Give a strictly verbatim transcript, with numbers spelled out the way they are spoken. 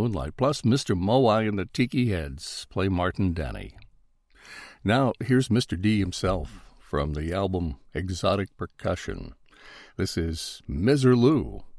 Moonlight, plus Mister Moai and the Tiki Heads play Martin Denny. Now, here's Mister D himself from the album Exotic Percussion. This is Miserlou.